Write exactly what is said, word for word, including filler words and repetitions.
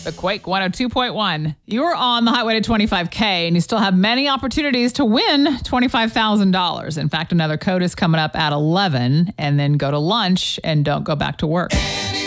The Quake one oh two point one. You're on the highway to twenty-five K, and you still have many opportunities to win twenty-five thousand dollars. In fact, another code is coming up at eleven, and then go to lunch and don't go back to work.